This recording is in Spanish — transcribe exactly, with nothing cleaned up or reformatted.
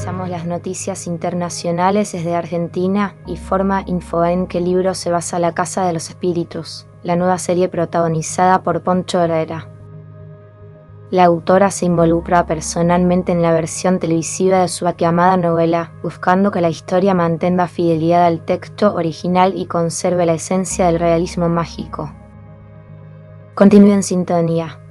Revisamos las noticias internacionales desde Argentina y forma info en qué libro se basa La Casa de los Espíritus, la nueva serie protagonizada por Poncho Herrera. La autora se involucra personalmente en la versión televisiva de su aclamada novela, buscando que la historia mantenga fidelidad al texto original y conserve la esencia del realismo mágico. Continúe en sintonía.